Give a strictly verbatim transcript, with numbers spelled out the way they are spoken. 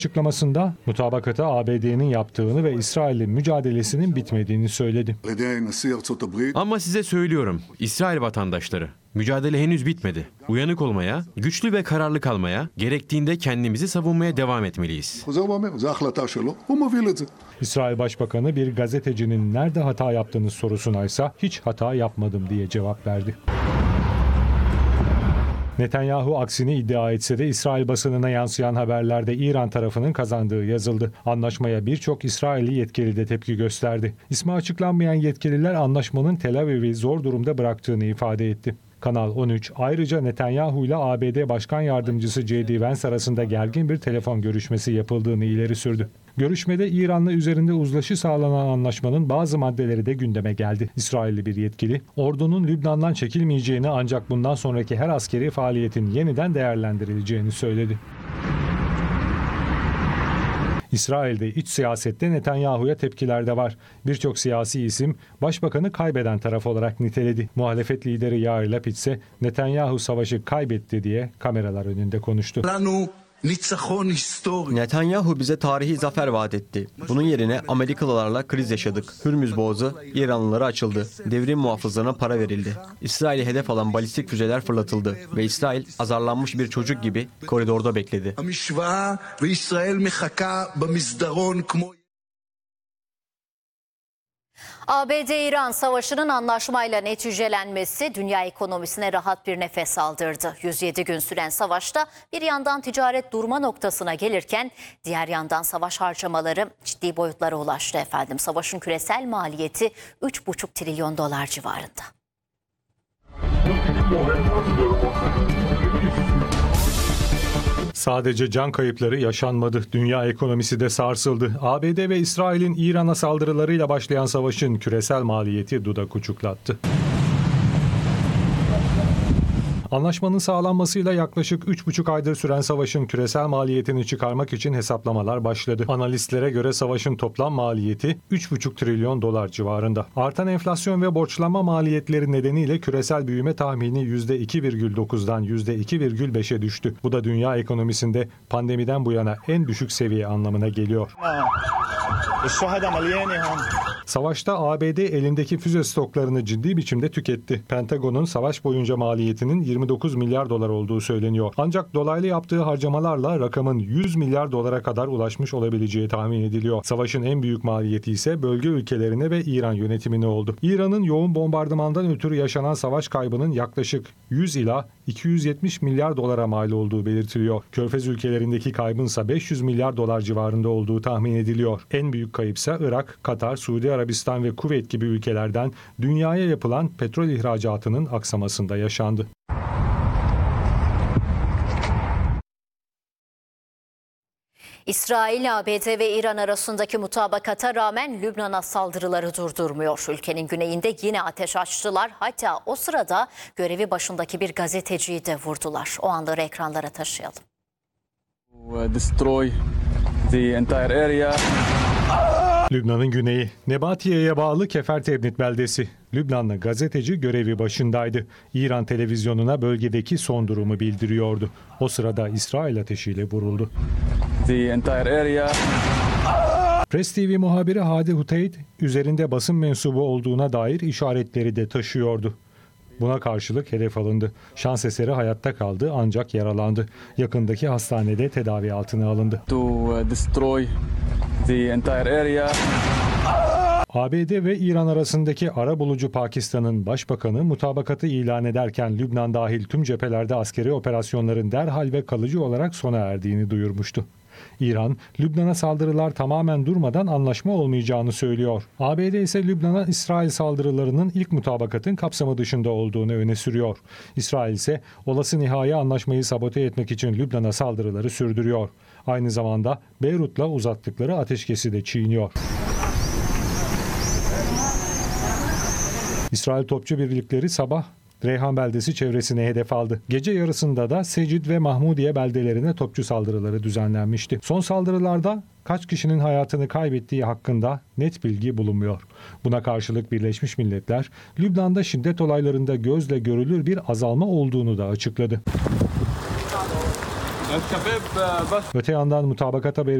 Açıklamasında mutabakata A B D'nin yaptığını ve İsrail'in mücadelesinin bitmediğini söyledi. Ama size söylüyorum, İsrail vatandaşları, mücadele henüz bitmedi. Uyanık olmaya, güçlü ve kararlı kalmaya, gerektiğinde kendimizi savunmaya devam etmeliyiz. İsrail Başbakanı bir gazetecinin nerede hata yaptığınız sorusuna ise hiç hata yapmadım diye cevap verdi. Netanyahu aksini iddia etse de İsrail basınına yansıyan haberlerde İran tarafının kazandığı yazıldı. Anlaşmaya birçok İsrailli yetkili de tepki gösterdi. İsmi açıklanmayan yetkililer anlaşmanın Tel Aviv'i zor durumda bıraktığını ifade etti. Kanal on üç ayrıca Netanyahu ile A B D Başkan Yardımcısı J D Vance arasında gergin bir telefon görüşmesi yapıldığını ileri sürdü. Görüşmede İran'la üzerinde uzlaşı sağlanan anlaşmanın bazı maddeleri de gündeme geldi. İsrailli bir yetkili, ordunun Lübnan'dan çekilmeyeceğini ancak bundan sonraki her askeri faaliyetin yeniden değerlendirileceğini söyledi. İsrail'de iç siyasette Netanyahu'ya tepkiler de var. Birçok siyasi isim başbakanı kaybeden taraf olarak niteledi. Muhalefet lideri Yair Lapid ise Netanyahu savaşı kaybetti diye kameralar önünde konuştu. Netanyahu bize tarihi zafer vaat etti. Bunun yerine Amerikalılarla kriz yaşadık. Hürmüz Boğazı İranlılara açıldı. Devrim muhafızlarına para verildi. İsrail'i hedef alan balistik füzeler fırlatıldı ve İsrail azarlanmış bir çocuk gibi koridorda bekledi. A B D-İran savaşının anlaşmayla neticelenmesi dünya ekonomisine rahat bir nefes aldırdı. yüz yedi gün süren savaşta bir yandan ticaret durma noktasına gelirken diğer yandan savaş harcamaları ciddi boyutlara ulaştı efendim. Savaşın küresel maliyeti üç buçuk trilyon dolar civarında. Sadece can kayıpları yaşanmadı. Dünya ekonomisi de sarsıldı. A B D ve İsrail'in İran'a saldırılarıyla başlayan savaşın küresel maliyeti dudak uçuklattı. Anlaşmanın sağlanmasıyla yaklaşık üç buçuk aydır süren savaşın küresel maliyetini çıkarmak için hesaplamalar başladı. Analistlere göre savaşın toplam maliyeti üç buçuk trilyon dolar civarında. Artan enflasyon ve borçlanma maliyetleri nedeniyle küresel büyüme tahmini yüzde iki virgül dokuzdan yüzde iki virgül beşe düştü. Bu da dünya ekonomisinde pandemiden bu yana en düşük seviye anlamına geliyor. Savaşta A B D elindeki füze stoklarını ciddi biçimde tüketti. Pentagon'un savaş boyunca maliyetinin yirmi dokuz milyar dolar olduğu söyleniyor. Ancak dolaylı yaptığı harcamalarla rakamın yüz milyar dolara kadar ulaşmış olabileceği tahmin ediliyor. Savaşın en büyük maliyeti ise bölge ülkelerine ve İran yönetimine oldu. İran'ın yoğun bombardımandan ötürü yaşanan savaş kaybının yaklaşık yüz ila iki yüz yetmiş milyar dolara mal olduğu belirtiliyor. Körfez ülkelerindeki kaybınsa beş yüz milyar dolar civarında olduğu tahmin ediliyor. En büyük kayıpsa Irak, Katar, Suudi Arabistan ve Kuveyt gibi ülkelerden dünyaya yapılan petrol ihracatının aksamasında yaşandı. İsrail, A B D ve İran arasındaki mutabakata rağmen Lübnan'a saldırıları durdurmuyor. Ülkenin güneyinde yine ateş açtılar. Hatta o sırada görevi başındaki bir gazeteciyi de vurdular. O anları ekranlara taşıyalım. Destroy the entire area. Lübnan'ın güneyi, Nebatiye'ye bağlı Kefer Tevnit beldesi. Lübnanlı gazeteci görevi başındaydı. İran televizyonuna bölgedeki son durumu bildiriyordu. O sırada İsrail ateşiyle vuruldu. The entire area. Press T V muhabiri Hadi Huteyt, üzerinde basın mensubu olduğuna dair işaretleri de taşıyordu. Buna karşılık hedef alındı. Şans eseri hayatta kaldı ancak yaralandı. Yakındaki hastanede tedavi altına alındı. To destroy the entire area. A B D ve İran arasındaki arabulucu Pakistan'ın başbakanı mutabakatı ilan ederken Lübnan dahil tüm cephelerde askeri operasyonların derhal ve kalıcı olarak sona erdiğini duyurmuştu. İran, Lübnan'a saldırılar tamamen durmadan anlaşma olmayacağını söylüyor. A B D ise Lübnan'a İsrail saldırılarının ilk mutabakatın kapsamı dışında olduğunu öne sürüyor. İsrail ise olası nihai anlaşmayı sabote etmek için Lübnan'a saldırıları sürdürüyor. Aynı zamanda Beyrut'la uzattıkları ateşkesi de çiğniyor. İsrail topçu birlikleri sabah Reyhan beldesi çevresine hedef aldı. Gece yarısında da Secid ve Mahmudiye beldelerine topçu saldırıları düzenlenmişti. Son saldırılarda kaç kişinin hayatını kaybettiği hakkında net bilgi bulunmuyor. Buna karşılık Birleşmiş Milletler, Lübnan'da şiddet olaylarında gözle görülür bir azalma olduğunu da açıkladı. Öte yandan mutabakat haberi